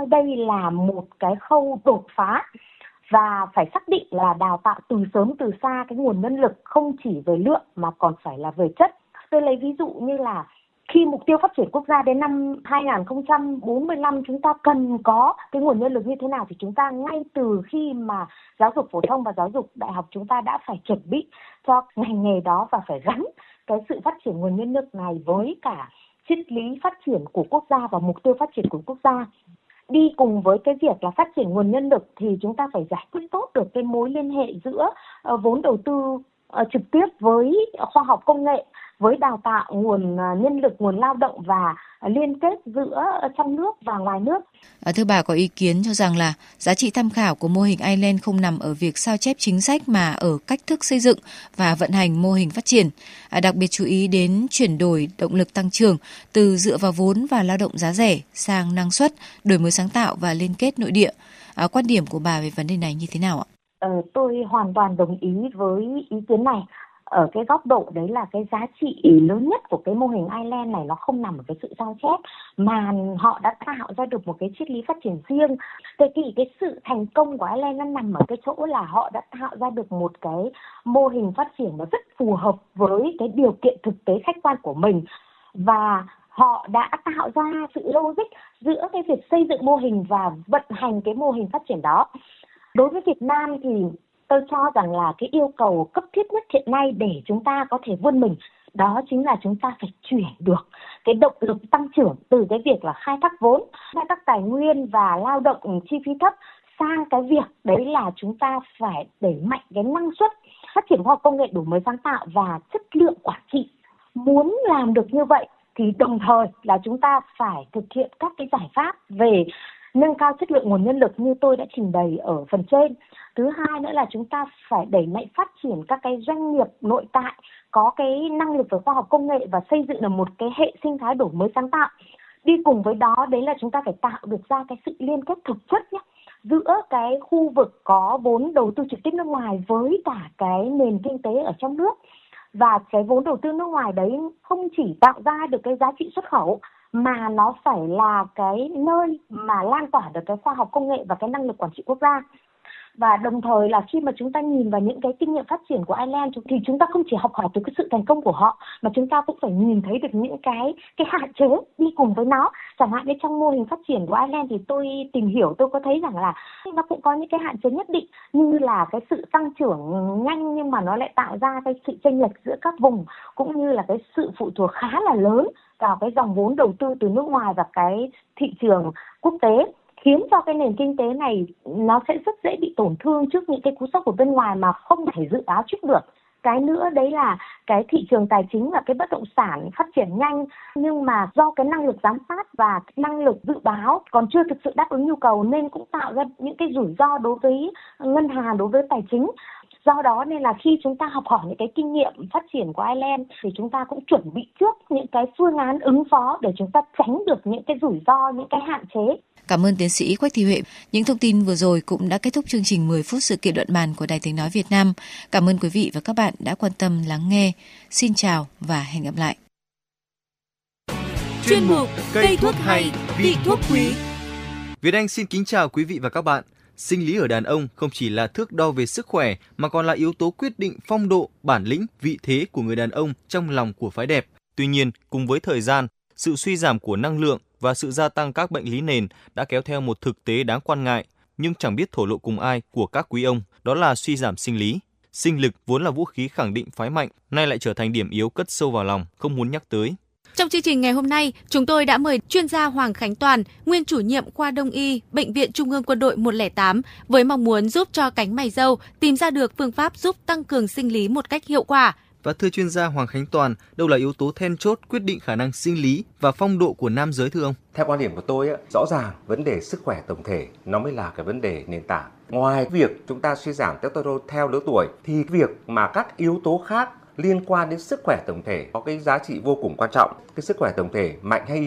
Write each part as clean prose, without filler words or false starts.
đây là một cái khâu đột phá và phải xác định là đào tạo từ sớm từ xa cái nguồn nhân lực không chỉ về lượng mà còn phải là về chất. Tôi lấy ví dụ như là khi mục tiêu phát triển quốc gia đến năm 2045 chúng ta cần có cái nguồn nhân lực như thế nào thì chúng ta ngay từ khi mà giáo dục phổ thông và giáo dục đại học chúng ta đã phải chuẩn bị cho ngành nghề đó và phải gắn cái sự phát triển nguồn nhân lực này với cả triết lý phát triển của quốc gia và mục tiêu phát triển của quốc gia. Đi cùng với cái việc là phát triển nguồn nhân lực thì chúng ta phải giải quyết tốt được cái mối liên hệ giữa vốn đầu tư trực tiếp với khoa học công nghệ, với đào tạo nguồn nhân lực, nguồn lao động và liên kết giữa trong nước và ngoài nước. Thưa bà, có ý kiến cho rằng là giá trị tham khảo của mô hình Ireland không nằm ở việc sao chép chính sách mà ở cách thức xây dựng và vận hành mô hình phát triển. Đặc biệt chú ý đến chuyển đổi động lực tăng trưởng từ dựa vào vốn và lao động giá rẻ sang năng suất, đổi mới sáng tạo và liên kết nội địa. Quan điểm của bà về vấn đề này như thế nào ạ? Tôi hoàn toàn đồng ý với ý kiến này. Ở cái góc độ đấy là cái giá trị lớn nhất của cái mô hình Ireland này nó không nằm ở cái sự sao chép mà họ đã tạo ra được một cái triết lý phát triển riêng. Cái sự thành công của Ireland nó nằm ở cái chỗ là họ đã tạo ra được một cái mô hình phát triển nó rất phù hợp với cái điều kiện thực tế khách quan của mình và họ đã tạo ra sự logic giữa cái việc xây dựng mô hình và vận hành cái mô hình phát triển đó. Đối với Việt Nam thì tôi cho rằng là cái yêu cầu cấp thiết nhất hiện nay để chúng ta có thể vươn mình đó chính là chúng ta phải chuyển được cái động lực tăng trưởng từ cái việc là khai thác vốn, khai thác tài nguyên và lao động chi phí thấp sang cái việc đấy là chúng ta phải đẩy mạnh cái năng suất, phát triển khoa học công nghệ, đổi mới sáng tạo và chất lượng quản trị. Muốn làm được như vậy thì đồng thời là chúng ta phải thực hiện các cái giải pháp về nâng cao chất lượng nguồn nhân lực như tôi đã trình bày ở phần trên. Thứ hai nữa là chúng ta phải đẩy mạnh phát triển các cái doanh nghiệp nội tại có cái năng lực về khoa học công nghệ và xây dựng được một cái hệ sinh thái đổi mới sáng tạo. Đi cùng với đó đấy là chúng ta phải tạo được ra cái sự liên kết thực chất nhé, giữa cái khu vực có vốn đầu tư trực tiếp nước ngoài với cả cái nền kinh tế ở trong nước. Và cái vốn đầu tư nước ngoài đấy không chỉ tạo ra được cái giá trị xuất khẩu mà nó phải là cái nơi mà lan tỏa được cái khoa học công nghệ và cái năng lực quản trị quốc gia. Và đồng thời là khi mà chúng ta nhìn vào những cái kinh nghiệm phát triển của Ireland thì chúng ta không chỉ học hỏi từ cái sự thành công của họ mà chúng ta cũng phải nhìn thấy được những cái hạn chế đi cùng với nó. Chẳng hạn như trong mô hình phát triển của Ireland thì tôi tìm hiểu tôi có thấy rằng là nó cũng có những cái hạn chế nhất định như là cái sự tăng trưởng nhanh nhưng mà nó lại tạo ra cái sự chênh lệch giữa các vùng cũng như là cái sự phụ thuộc khá là lớn vào cái dòng vốn đầu tư từ nước ngoài và cái thị trường quốc tế, khiến cho cái nền kinh tế này nó sẽ rất dễ bị tổn thương trước những cái cú sốc của bên ngoài mà không thể dự báo trước được. Cái nữa đấy là cái thị trường tài chính và cái bất động sản phát triển nhanh nhưng mà do cái năng lực giám sát và năng lực dự báo còn chưa thực sự đáp ứng nhu cầu nên cũng tạo ra những cái rủi ro đối với ngân hàng, đối với tài chính. Do đó nên là khi chúng ta học hỏi những cái kinh nghiệm phát triển của Ireland thì chúng ta cũng chuẩn bị trước những cái phương án ứng phó để chúng ta tránh được những cái rủi ro, những cái hạn chế. Cảm ơn tiến sĩ Quách Thị Huệ. Những thông tin vừa rồi cũng đã kết thúc chương trình 10 phút sự kiện luận bàn của Đài Tiếng nói Việt Nam. Cảm ơn quý vị và các bạn đã quan tâm lắng nghe. Xin chào và hẹn gặp lại. Chuyên mục Cây thuốc hay, vị thuốc quý. Việt Anh xin kính chào quý vị và các bạn. Sinh lý ở đàn ông không chỉ là thước đo về sức khỏe mà còn là yếu tố quyết định phong độ, bản lĩnh, vị thế của người đàn ông trong lòng của phái đẹp. Tuy nhiên, cùng với thời gian, sự suy giảm của năng lượng và sự gia tăng các bệnh lý nền đã kéo theo một thực tế đáng quan ngại, nhưng chẳng biết thổ lộ cùng ai của các quý ông, đó là suy giảm sinh lý. Sinh lực vốn là vũ khí khẳng định phái mạnh, nay lại trở thành điểm yếu cất sâu vào lòng, không muốn nhắc tới. Trong chương trình ngày hôm nay, chúng tôi đã mời chuyên gia Hoàng Khánh Toàn, nguyên chủ nhiệm khoa Đông y, Bệnh viện Trung ương Quân đội 108, với mong muốn giúp cho cánh mày râu tìm ra được phương pháp giúp tăng cường sinh lý một cách hiệu quả. Và thưa chuyên gia Hoàng Khánh Toàn, đâu là yếu tố then chốt quyết định khả năng sinh lý và phong độ của nam giới thưa ông? Theo quan điểm của tôi, rõ ràng vấn đề sức khỏe tổng thể nó mới là cái vấn đề nền tảng. Ngoài việc chúng ta suy giảm testosterone theo lứa tuổi, thì việc mà các yếu tố khác liên quan đến sức khỏe tổng thể có cái giá trị vô cùng quan trọng. Cái sức khỏe tổng thể mạnh hay yếu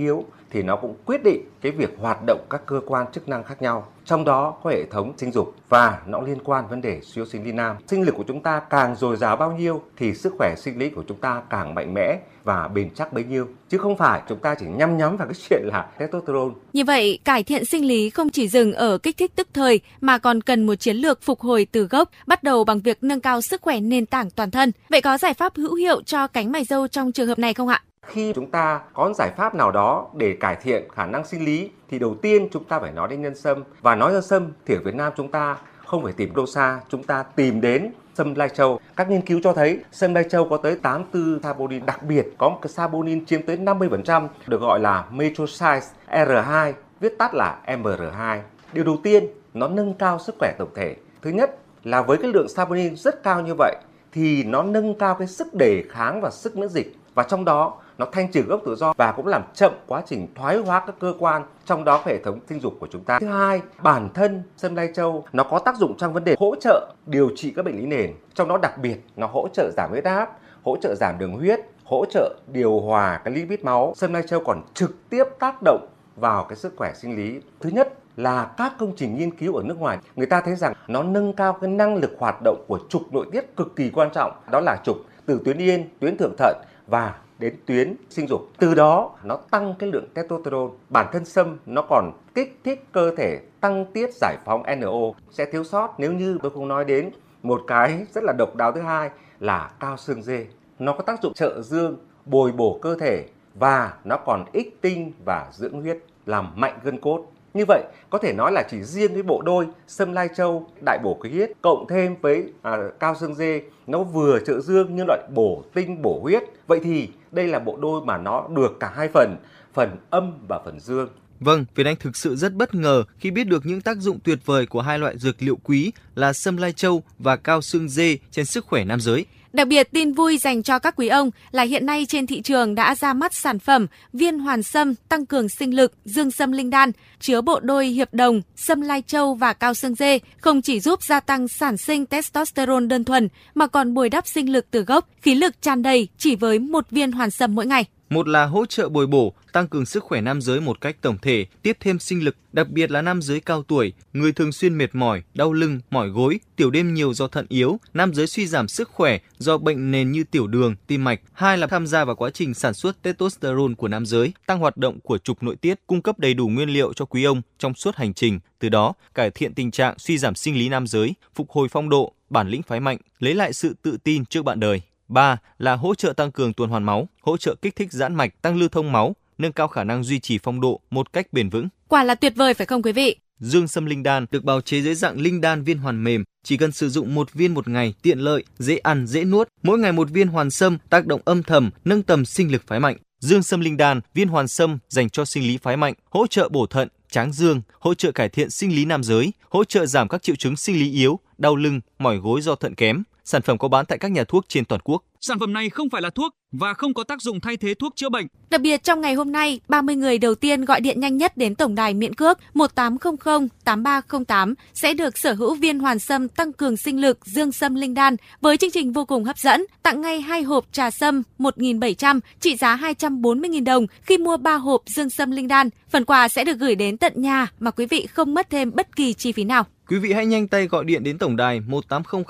thì nó cũng quyết định cái việc hoạt động các cơ quan chức năng khác nhau. Trong đó có hệ thống sinh dục và nó liên quan vấn đề suy yếu sinh lý nam. Sinh lực của chúng ta càng dồi dào bao nhiêu thì sức khỏe sinh lý của chúng ta càng mạnh mẽ và bền chắc bấy nhiêu. Chứ không phải chúng ta chỉ nhắm vào cái chuyện là testosterone. Như vậy, cải thiện sinh lý không chỉ dừng ở kích thích tức thời mà còn cần một chiến lược phục hồi từ gốc, bắt đầu bằng việc nâng cao sức khỏe nền tảng toàn thân. Vậy có giải pháp hữu hiệu cho cánh mày râu trong trường hợp này không ạ? Khi chúng ta có giải pháp nào đó để cải thiện khả năng sinh lý thì đầu tiên chúng ta phải nói đến nhân sâm. Và nói nhân sâm thì ở Việt Nam chúng ta không phải tìm đâu xa, chúng ta tìm đến sâm lai châu. Các nghiên cứu cho thấy sâm lai châu có tới 84 saponin, đặc biệt có một cái saponin chiếm tới 50%, được gọi là methoxide R2, viết tắt là MR2. Điều đầu tiên, nó nâng cao sức khỏe tổng thể. Thứ nhất là với cái lượng saponin rất cao như vậy thì nó nâng cao cái sức đề kháng và sức miễn dịch. Và trong đó nó thanh trừ gốc tự do và cũng làm chậm quá trình thoái hóa các cơ quan, trong đó hệ thống sinh dục của chúng ta. Thứ hai, bản thân sâm lai châu nó có tác dụng trong vấn đề hỗ trợ điều trị các bệnh lý nền. Trong đó đặc biệt nó hỗ trợ giảm huyết áp, hỗ trợ giảm đường huyết, hỗ trợ điều hòa cái lipid máu. Sâm lai châu còn trực tiếp tác động vào cái sức khỏe sinh lý. Thứ nhất là các công trình nghiên cứu ở nước ngoài, người ta thấy rằng nó nâng cao cái năng lực hoạt động của trục nội tiết cực kỳ quan trọng, đó là trục từ tuyến yên, tuyến thượng thận và đến tuyến sinh dục. Từ đó nó tăng cái lượng testosterone. Bản thân sâm nó còn kích thích cơ thể tăng tiết giải phóng NO. Sẽ thiếu sót nếu như tôi không nói đến một cái rất là độc đáo thứ hai là cao xương dê. Nó có tác dụng trợ dương, bồi bổ cơ thể và nó còn ích tinh và dưỡng huyết, làm mạnh gân cốt. Như vậy có thể nói là chỉ riêng cái bộ đôi sâm lai châu đại bổ khí huyết cộng thêm với cao xương dê, nó vừa trợ dương nhưng lại bổ tinh bổ huyết. Vậy thì đây là bộ đôi mà nó được cả hai phần âm và phần dương. Vâng, Việt Anh thực sự rất bất ngờ khi biết được những tác dụng tuyệt vời của hai loại dược liệu quý là sâm lai châu và cao xương dê trên sức khỏe nam giới. Đặc biệt, tin vui dành cho các quý ông là hiện nay trên thị trường đã ra mắt sản phẩm viên hoàn sâm tăng cường sinh lực dương sâm linh đan, chứa bộ đôi hiệp đồng sâm lai châu và cao xương dê, không chỉ giúp gia tăng sản sinh testosterone đơn thuần mà còn bồi đắp sinh lực từ gốc, khí lực tràn đầy chỉ với một viên hoàn sâm mỗi ngày. Một là hỗ trợ bồi bổ, tăng cường sức khỏe nam giới một cách tổng thể, tiếp thêm sinh lực, đặc biệt là nam giới cao tuổi, người thường xuyên mệt mỏi, đau lưng, mỏi gối, tiểu đêm nhiều do thận yếu, nam giới suy giảm sức khỏe do bệnh nền như tiểu đường, tim mạch. Hai là tham gia vào quá trình sản xuất testosterone của nam giới, tăng hoạt động của trục nội tiết, cung cấp đầy đủ nguyên liệu cho quý ông trong suốt hành trình, từ đó cải thiện tình trạng suy giảm sinh lý nam giới, phục hồi phong độ, bản lĩnh phái mạnh, lấy lại sự tự tin trước bạn đời. 3 là hỗ trợ tăng cường tuần hoàn máu, hỗ trợ kích thích giãn mạch, tăng lưu thông máu, nâng cao khả năng duy trì phong độ một cách bền vững. Quả là tuyệt vời phải không quý vị? Dương sâm linh đan được bào chế dưới dạng linh đan viên hoàn mềm, chỉ cần sử dụng một viên một ngày, tiện lợi, dễ ăn, dễ nuốt. Mỗi ngày một viên hoàn sâm tác động âm thầm, nâng tầm sinh lực phái mạnh. Dương sâm linh đan viên hoàn sâm dành cho sinh lý phái mạnh, hỗ trợ bổ thận, tráng dương, hỗ trợ cải thiện sinh lý nam giới, hỗ trợ giảm các triệu chứng sinh lý yếu, đau lưng, mỏi gối do thận kém. Sản phẩm có bán tại các nhà thuốc trên toàn quốc. Sản phẩm này không phải là thuốc và không có tác dụng thay thế thuốc chữa bệnh. Đặc biệt trong ngày hôm nay, 30 người đầu tiên gọi điện nhanh nhất đến tổng đài miễn cước 1800 8308 sẽ được sở hữu viên hoàn sâm tăng cường sinh lực dương sâm linh đan với chương trình vô cùng hấp dẫn, tặng ngay 2 hộp trà sâm 1.700 trị giá 240.000 đồng khi mua 3 hộp dương sâm linh đan. Phần quà sẽ được gửi đến tận nhà mà quý vị không mất thêm bất kỳ chi phí nào. Quý vị hãy nhanh tay gọi điện đến tổng đài 1800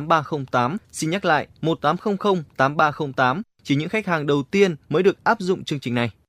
8308. Xin nhắc lại 1800 8308. Chỉ những khách hàng đầu tiên mới được áp dụng chương trình này.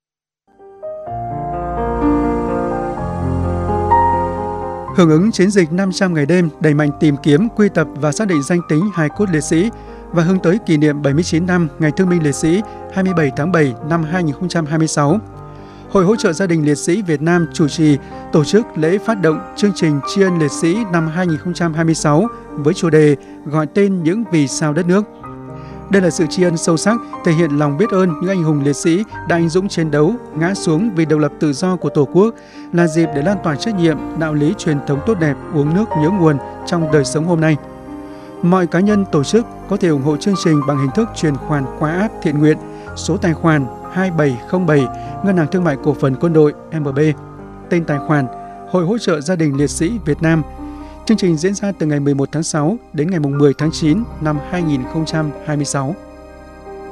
Hưởng ứng chiến dịch 500 ngày đêm đẩy mạnh tìm kiếm, quy tập và xác định danh tính hài cốt liệt sĩ và hướng tới kỷ niệm 79 năm Ngày Thương binh Liệt sĩ 27 tháng 7 năm 2026. Hội hỗ trợ gia đình liệt sĩ Việt Nam chủ trì tổ chức lễ phát động chương trình tri ân liệt sĩ năm 2026 với chủ đề gọi tên những vì sao đất nước. Đây là sự tri ân sâu sắc, thể hiện lòng biết ơn những anh hùng liệt sĩ đã anh dũng chiến đấu, ngã xuống vì độc lập tự do của Tổ quốc, là dịp để lan tỏa trách nhiệm, đạo lý truyền thống tốt đẹp, uống nước nhớ nguồn trong đời sống hôm nay. Mọi cá nhân, tổ chức có thể ủng hộ chương trình bằng hình thức chuyển khoản qua app thiện nguyện, số tài khoản 2707 Ngân hàng Thương mại Cổ phần Quân đội MB, tên tài khoản Hội hỗ trợ gia đình liệt sĩ Việt Nam. Chương trình diễn ra từ ngày 11 tháng 6 đến ngày 10 tháng 9 năm 2026.